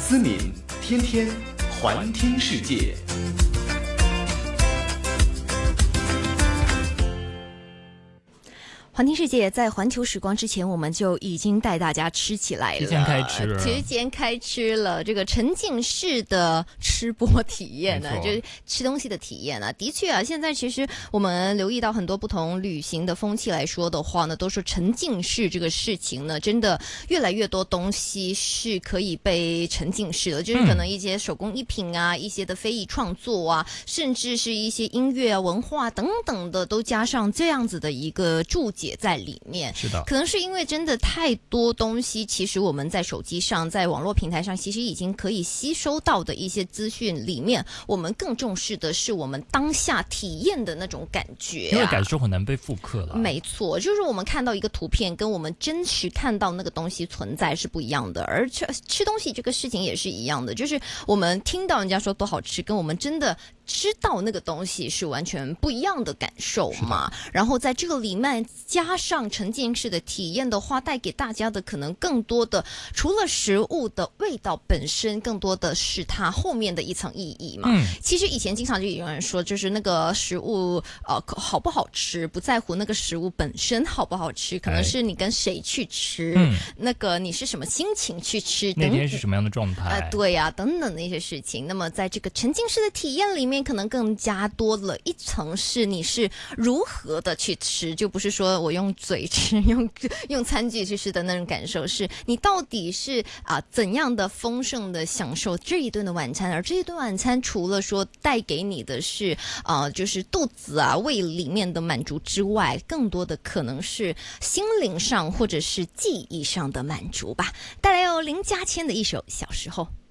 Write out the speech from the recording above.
思敏天天环听世界。 环听世界在环球时光之前，我们就已经带大家吃起来了，提前开吃了这个沉浸式的吃播体验呢，就是吃东西的体验啊。的确啊，现在其实我们留意到很多不同旅行的风气来说的话呢，都说沉浸式这个事情呢，真的越来越多东西是可以被沉浸式的，就是可能一些手工艺品啊，一些的非遗创作啊，甚至是一些音乐啊、文化等等的，都加上这样子的一个注解在里面。 是的， 可能是因为真的太多东西，其实我们在手机上，在网络平台上，其实已经可以吸收到的一些资讯里面，我们更重视的是我们当下体验的那种感觉， 因为感受很难被复刻了。 没错，就是我们看到一个图片，跟我们真实看到那个东西存在是不一样的。而吃东西这个事情也是一样的，就是我们听到人家说多好吃，跟我们真的知道那个东西是完全不一样的感受嘛。然后在这个里面加上沉浸式的体验的话，带给大家的可能更多的，除了食物的味道本身，更多的是它后面的一层意义嘛。其实以前经常就有人说，就是那个食物好不好吃，不在乎那个食物本身好不好吃，可能是你跟谁去吃，那个你是什么心情去吃， 那天是什么样的状态， 对啊，等等的一些事情。那么在这个沉浸式的体验里面，可能更加多了一层是你是如何的去吃，就不是说我用嘴吃，用餐具去吃的那种感受，是你到底是怎样的丰盛的享受这一顿的晚餐。而这一顿晚餐除了说带给你的是就是肚子胃里面的满足之外，更多的可能是心灵上或者是记忆上的满足吧。带来有林嘉谦的一首《小时候》。